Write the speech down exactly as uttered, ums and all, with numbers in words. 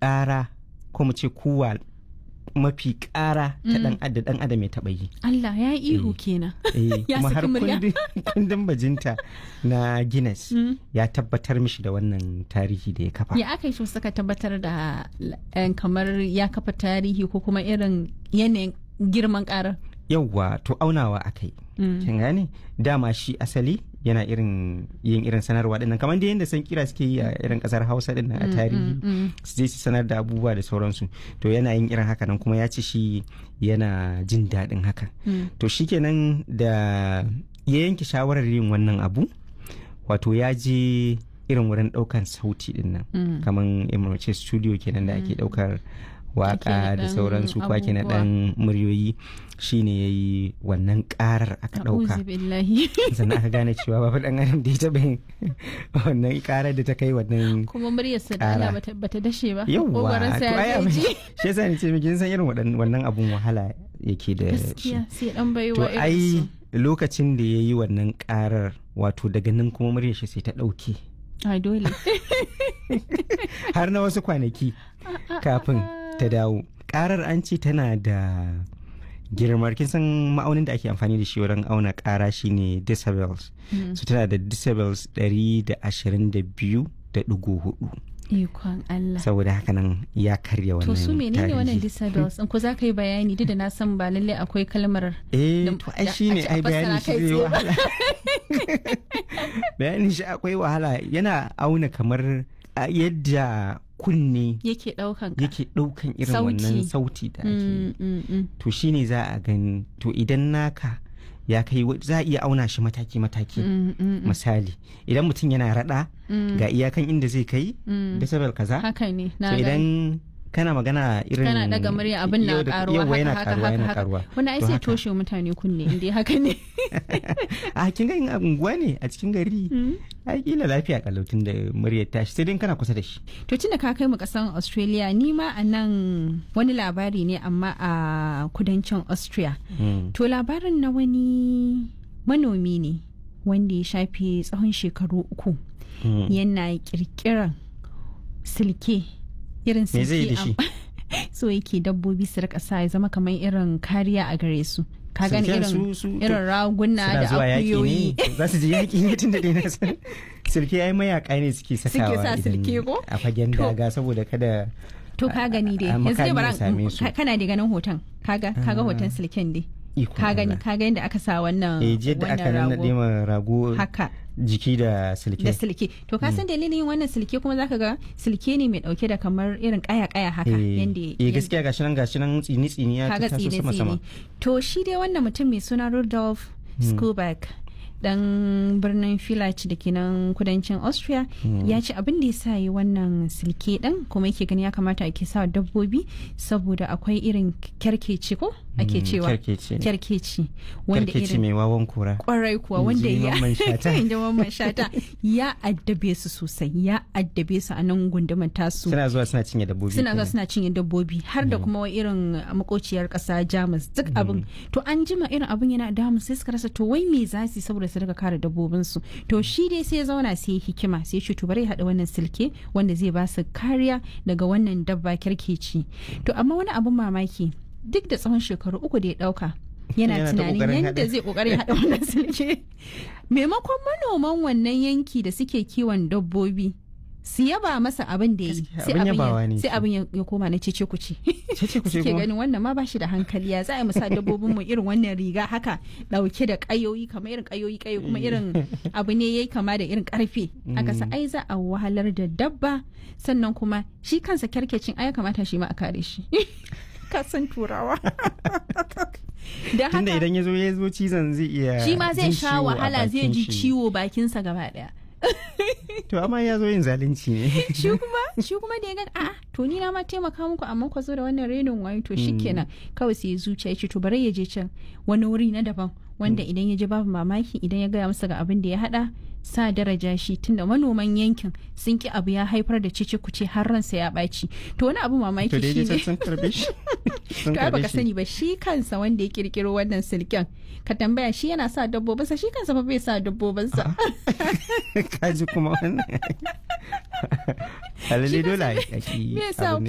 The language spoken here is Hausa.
ƙara ko mu ce kuwa mafi ƙara ta ɗan adam ɗan adam ya taɓa yi. Allah ya yi ihu kenan. Eh, Ya kuma har saki murya. kundin kundin bajinta na Guinness ya tabbatar mishi da wannan tarihi da ya kafa. Ya aka yi su suka tabbatar da eh, kamar ya kafa tarihi ko kuma irin yanayin girman karar. Yawwa to aunawa aka yi. Kin gane dama shi asali yana irin yin irin sanarwa dinnan kamar da yadda san kira suke yi a irin kasar Hausa dinnan a tarihi su je su sanar da abubuwa da sauransu to yana yin irin haka nan kuma ya ce shi yana jin daɗin haka to shikenan da ya yanke shawarar yin wannan abu wato ya je irin wurin ɗaukan sauti dinnan kamar emirce studio kenan da ake ɗaukar waka da sauransu ko ake na dan muryoyi shine yayi wannan karar aka dauka sannan aka gane cewa babu dan adam da ya taba yin wannan karar da ta kai wannan kuma muryarsa da Allah bata bata dashe ba yawwa to ai shi yasa ni ce miki san irin wannan abun wahala yake da shi sai dan baiwa to ai lokacin da yayi wannan karar wato daga nan kuma muryar shi sai ta dauke ai dole har na wasu kwanaki kafin ta dawo karar an ce tana da girmar kin san ma'aunin da ake amfani da shi wurin auna kara shine decibels so tana da decibels ɗari da ashirin da biyu da ɗigo hudu ikon Allah saboda haka nan ya karya wannan to su menene wannan decibels in ko za ka yi bayani duk da na san ba lalle akwai kalmar eh to ai shine ai bayani shi zai wahala bayani shi akwai wahala yana auna kamar yadda kunne yake daukan yake daukan irin wannan sauti da ake to shine za a gani to idan naka ya kai za a iya auna shi mataki mataki misali idan mutum yana rada ga iyakan inda zai kai decibel kaza haka ne so idan kana magana irin kana daga murya abin na karuwa yana haka karuwa yana haka karuwa wani ai sai toshe mutane kunne inda haka ne a kin ga in unguwa ne a cikin gari ai kila lafiya kalautin da muryar tashi sai dai kana kusa da shi to tunda ka kai mu kasan Australia ni ma a nan wani labari ne amma a kudancin Austria to labarin na wani manomi ne wanda ya shafe tsawon shekaru uku yana kirkiran silke irin silke so yake dabbobi su rika sa ya zama kamar irin kariya a gare su ka gani irin irin raguna da akuyoyi za su je yaki ne tun da dai na san silke ai mayaka ne suke sakawa idan a fagen daga saboda kada to ka gani dai yanzu dai bara kana da ganin hoton kaga kaga hoton silken dai ka gani ka ga yadda aka sa wannan eh je da aka nade ma rago haka jiki da silke da silke to ka san dalilin wannan silke kuma zaka ga silke ne mai dauke da kamar irin kaya kaya haka yanda eh gaskiya gashi nan gashi nan tsini tsini ya ta taso sama sama to shi dai wannan mutum mai suna Rudolf Skuback dan birnin Villach da ke nan kudancin Austria ya ce abin da ya sa yi wannan silke din kuma yake gani ya kamata ake sa dabbobi saboda akwai irin kyarkeci ko ake cewa kyarkeci wanda irin mai wawan kura kwarai kuwa wanda ya inda mamman shata ya addabe su sosai ya addabe su a nan gundumar tasu suna zuwa suna cinye dabbobi suna zuwa suna cinye dabbobi har da kuma irin makociyar kasa Jamus duk abin to an jima irin abin yana damu sai suka rasa to wai me za su saboda su rika kare dabbobin su to shi dai sai ya zauna sai hikima sai shi to bari hada wannan silke wanda zai ba su kariya daga wannan dabba kyarkeci to amma wani abin mamaki duk da tsawon shekaru uku da ya dauka yana tunanin yadda zai kokarin hada wannan silke maimakon manoman wannan yanki da suke kiwon dabbobi su yaba masa abin da yi sai abin ya koma na cece kuce suke ganin wannan ma ba shi da hankali ya za a musa dabbobin mu irin wannan riga haka dauke da kayoyi kamar irin kayoyi kayo kuma irin abu ne yayi kama da irin karfe aka sa ai za a wahalar da dabba sannan kuma shi kansa kyarkecin ai kamata shi ma a kare shi kasan turawa da haka tunda idan ya zo ya zo cizon zai iya shi ma zai sha wahala zai ji ciwo bakinsa gaba daya to amma ya zo yin zalunci ne shi kuma shi kuma da ya ga a'a to ni na ma taimaka muku amma ku zo da wannan renin wayo to shikenan kawai sai ya zuciya ya ce to bari ya je can wani wuri na daban wanda idan ya je babu mamaki idan ya gaya masa ga abin da ya hada sa daraja shi tunda manoman yankin sun ki abu ya haifar da cece kuce har ransa ya ɓaci to wani abu mamaki shi ne sun karbe shi sun ka karbe baka sani ba shi kansa wanda ya kirkiro wannan silken ka tambaya shi yana sa dabbobinsa shi kansa ba bai sa dabbobinsa kaji kuma wannan halali dole a yi